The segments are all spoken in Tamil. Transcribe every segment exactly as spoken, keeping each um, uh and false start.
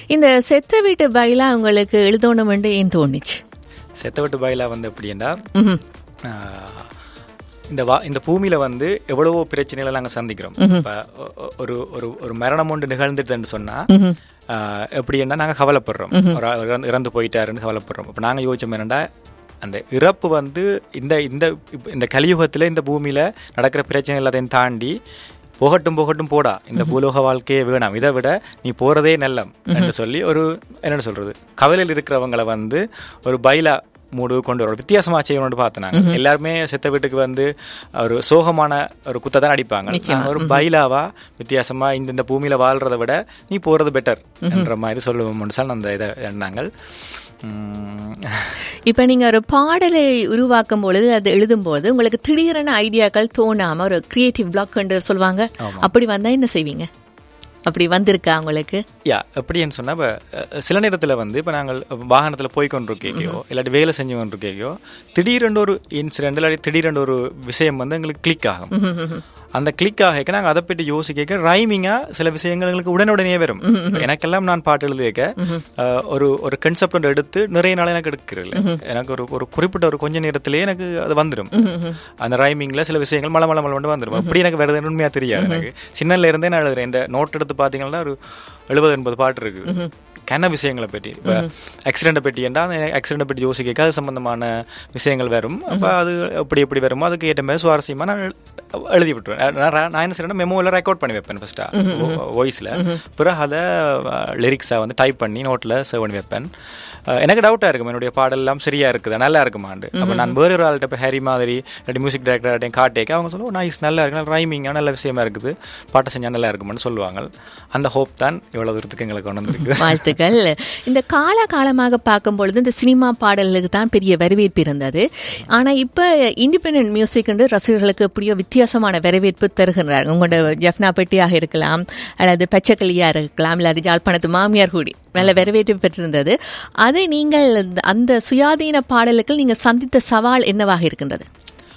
இந்த செத்த வீட்டு பைலா உங்களுக்கு எழுதணும் என்று ஏன் தோணுச்சு? செத்த வீட்டு பைலா வந்து எப்படின்னா, இந்த வா இந்த பூமியில வந்து எவ்வளவோ பிரச்சனைகளை நாங்கள் சந்திக்கிறோம். இப்போ ஒரு ஒரு ஒரு மரணம் ஒன்று நிகழ்ந்துட்டுன்னு சொன்னா எப்படின்னா நாங்கள் கவலைப்படுறோம், ஒரு இறந்து போயிட்டாருன்னு கவலைப்படுறோம். இப்போ நாங்கள் யோசிச்சோம் என்னன்னா, அந்த இறப்பு வந்து இந்த இந்த இந்த கலியுகத்தில் இந்த பூமியில நடக்கிற பிரச்சனை எல்லாத்தையும் தாண்டி போகட்டும் போகட்டும் போடா, இந்த பூலோக வாழ்க்கையே வேணாம், இதை விட நீ போறதே நல்லம் என்று சொல்லி ஒரு என்னென்னு சொல்றது, கவலையில் இருக்கிறவங்களை வந்து ஒரு பைலா மூடு கொண்டு வர வித்தியாசமா செய்யணும்னு பார்த்தாங்க. எல்லாருமே செத்த வீட்டுக்கு வந்து ஒரு சோகமான ஒரு குத்தை தான் அடிப்பாங்க. ஒரு பைலாவா வித்தியாசமா இந்த இந்த பூமியில வாழ்றதை விட நீ போறது பெட்டர் என்ற மாதிரி சொல்லுவோம் சார் அந்த இதை எண்ணாங்கள். இப்ப நீங்க ஒரு பாடலை உருவாக்கும் பொழுது அது எழுதும் போது உங்களுக்கு திடீரென ஐடியாக்கள் தோணாம ஒரு கிரியேட்டிவ் பிளாக் என்று சொல்லுவாங்க, அப்படி வந்தா என்ன செய்வீங்க? அப்படி வந்திருக்கா உங்களுக்கு? யா எப்படின்னு சொன்னா, இப்போ சில நேரத்தில் வந்து இப்போ நாங்கள் வாகனத்தில் போய் கொண்டிருக்கேயோ இல்லாட்டி வேலை செஞ்சு கொண்டிருக்கேயோ திடீரென்று ஒரு இன்சிடென்ட் இல்லாட்டி திடீரென்று ஒரு விஷயம் வந்து எங்களுக்கு கிளிக் ஆகும். அந்த கிளிக் ஆக நாங்கள் அதை பற்றி யோசிக்க ரைமிங்காக சில விஷயங்கள் எங்களுக்கு உடனுடனே வரும். எனக்கெல்லாம் நான் பாட்டு எழுதிக்க ஒரு ஒரு கன்செப்ட் ஒன்று எடுத்து நிறைய நாள் எனக்கு எடுக்கிறதில்ல, எனக்கு ஒரு ஒரு குறிப்பிட்ட ஒரு கொஞ்ச நேரத்திலேயே எனக்கு அது வந்துடும். அந்த ரைமிங்கில் சில விஷயங்கள் மலை மலை மலை வந்து வந்துடும். அப்படி எனக்கு வருதுன்னு உண்மையாக தெரியாது. எனக்கு சின்னல இருந்தே நான் எழுதுறேன். இந்த நோட் எடுத்து பார்த்தீங்கன்னா ஒரு எழுபது எண்பது பாட்டு இருக்குது கன விஷயங்களை பற்றி. இப்போ ஆக்சிடென்ட்டை பற்றி என்றால் அந்த ஆக்சிடென்ட்டை பற்றி யோசிக்க அது சம்பந்தமான விஷயங்கள் வரும். அப்போ அது எப்படி எப்படி வருமோ அதுக்கு ஏற்ற மாதிரி சுவாரஸ்யமாக நான் எழுதி விட்டுருவேன். நான் என்ன செய்யணும், மெமோவில் ரெக்கார்ட் பண்ணி வைப்பேன் ஃபர்ஸ்ட்டாக வாய்ஸில், பிறகு அதை லிரிக்ஸாக வந்து டைப் பண்ணி நோட்டில் சேவ் பண்ணி வைப்பேன். எனக்கு டவுட்டாக இருக்கும் என்னுடைய பாடல் எல்லாம் சரியா இருக்குதா, நல்லா இருக்குமாண்டு. அப்போ நான் வேறு ஒரு ஆள்கிட்ட இப்போ ஹேரி மாதிரி இல்லாட்டி மியூசிக் டைரக்டர்கிட்டையும் காட்டேக்க அவங்க சொல்லுவோம் நைஸ் நல்லா இருக்கு, ரைமிங்காக நல்ல விஷயமா இருக்குது, பாட்டை செஞ்சால் நல்லா இருக்குமான்னு சொல்லுவாங்க. அந்த ஹோப் தான் இவ்வளோ தூரத்துக்கு எங்களுக்கு கொண்டு வந்துருக்கு. வாழ்த்துக்கள். இந்த கால காலமாக பார்க்கும் பொழுது இந்த சினிமா பாடலுக்கு தான் பெரிய வரவேற்பு இருந்தது. ஆனால் இப்போ இண்டிபெண்டன்ட் மியூசிக் என்று ரசிகர்களுக்கு எப்படியோ வித்தியாசமான வரவேற்பு தருகிறார்கள். உங்களோட ஜெஃப்னா பெட்டியாக இருக்கலாம், அல்லது பச்சைக்கிளியாக இருக்கலாம், இல்லாட்டி ஜாழ்ப்பாணத்து மாமியார் கூடி நல்ல வரவேற்பு பெற்றிருந்தது. அதை நீங்கள் அந்த சுயாதீன பாடலுக்கு நீங்கள் சந்தித்த சவால் என்னவாக இருக்கின்றது?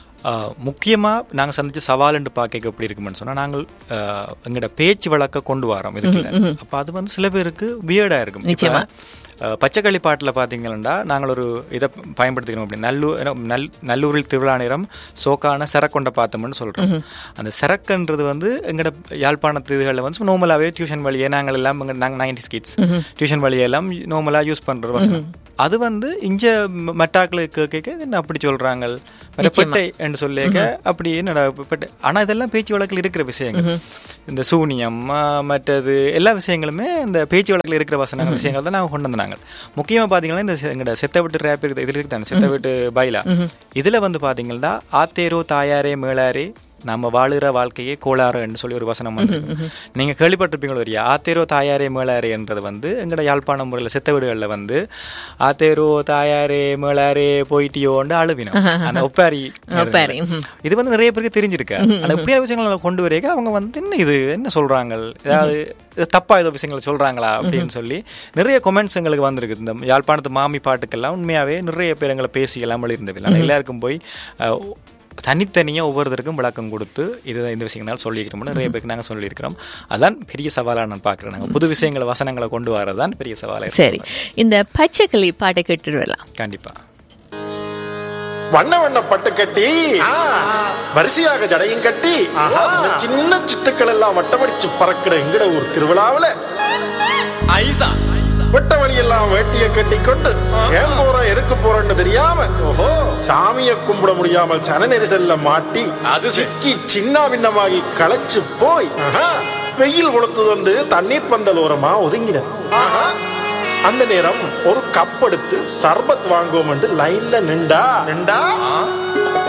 முக்கியமாக நாங்கள் சந்தித்த சவால் என்று பார்க்க எப்படி இருக்குமென்னு சொன்னால், நாங்கள் எங்களோட பேச்சு வழக்க கொண்டு வரோம் இதுக்குள்ள. அப்போ அது வந்து சில பேருக்கு வியர்டாக இருக்கும். நிச்சயமாக பச்சைக்கிளி பாட்டில் பார்த்தீங்கன்னா நாங்கள் ஒரு இதை பயன்படுத்திக்கிறோம். அப்படி நல்லூர் நல் நல்லூரில் திருவிழா நேரம் சோக்கான சரக்கொண்ட பார்த்தோம்னு சொல்கிறோம். அந்த சரக்குன்றது வந்து எங்களோட யாழ்ப்பாணத்து இதுகளில் வந்து நார்மலாகவே டியூஷன் வழியே நாங்கள் எல்லாம் நாங்கள் நைன்டி கிட்ஸ் டியூஷன் வழியெல்லாம் நார்மலாக யூஸ் பண்ணுற வசனம். அது வந்து இஞ்ச மெட்டாக்களுக்கு கேட்க என்ன அப்படி சொல்கிறாங்க பெட்டை என்று சொல்லிக்க அப்படி என்னடா பெட்டை. ஆனால் இதெல்லாம் பேச்சு வழக்கில் இருக்கிற விஷயங்கள். இந்த சூனியம் மற்றது எல்லா விஷயங்களுமே இந்த பேச்சு வழக்கில் இருக்கிற வசனங்கள் விஷயங்கள் தான் நாங்கள் கொண்டு வந்தாங்க. முக்கியமாக பார்த்தீங்கன்னா இந்த எங்களோட செத்த வீட்டு ரேப் இருக்குது, இதில் இருக்கு தானே செத்த வீட்டு பைலா. இதில் வந்து பார்த்தீங்கன்னா ஆத்தேரோ தாயாரே மேளாரே நம்ம வாழுற வாழ்க்கையே கோளாறுன்னு சொல்லி ஒரு வசனம் வந்து நீங்க கேள்விப்பட்டிருப்பீங்களோ இல்லையா? ஆத்தேரோ தாயாரே மேளாரே என்றது வந்து எங்கட யாழ்ப்பாண முறையில் செத்த வீடுகளில் வந்து ஆத்தேரோ தாயாரே மேளாரே போயிட்டியோன்னு அழுவினோம். அந்த ஒப்பாரி இது வந்து நிறைய பேருக்கு தெரிஞ்சிருக்கு. அந்த எப்படியான விஷயங்களை கொண்டு வரைக்க அவங்க வந்து என்ன இது என்ன சொல்றாங்க, ஏதாவது தப்பா ஏதோ விஷயங்களை சொல்றாங்களா அப்படின்னு சொல்லி நிறைய கொமெண்ட்ஸ் எங்களுக்கு வந்திருக்கு. இந்த யாழ்ப்பாணத்து மாமி பாட்டுக்கெல்லாம் உண்மையாவே நிறைய பேர் எங்களை பேசி எல்லாம் எழுதியிருந்தவில்லை. ஆனால் எல்லாருக்கும் போய் தனித்தனியாக ஒவ்வொருத்தருக்கும் விளக்கம் கொடுத்து இது இந்த விஷயங்களால் சொல்லியிருக்கிறோம்னு நிறைய பேருக்கு நாங்கள் சொல்லியிருக்கிறோம். அதான் பெரிய சவாலாக நான் பார்க்குறேன். நாங்கள் புது விஷயங்களை வசனங்களை கொண்டு வரதான் பெரிய சவாலாக. சரி, இந்த பச்சைக்கிளி பாட்டை கேட்டு வரலாம். கண்டிப்பா. வண்ண வண்ண பட்டு கட்டி வரிசையாக ஜடையும் கட்டி சின்ன சிட்டுக்கள் எல்லாம் வட்டமடிச்சு பறக்கிற எங்கட ஊர் திருவிழாவில் ஐசா வெட்ட வழியெல்லாம் வேட்டிய கட்டி கொண்டு ஏன் போற எதுக்கு போறன்னு தெரியாம சாமிய கும்பிட முடியாமல் சன நெரிசல்ல மாட்டி அது சிக்கி சின்ன பின்னமாகி களைச்சு போய் வெயில் கொளுத்து வந்து தண்ணீர் பந்தல் ஓரமா ஒதுங்கின. அந்த நேரம் ஒரு கப் எடுத்து சர்பத் வாங்குவோம் லைன்ல நின்றா நின்றா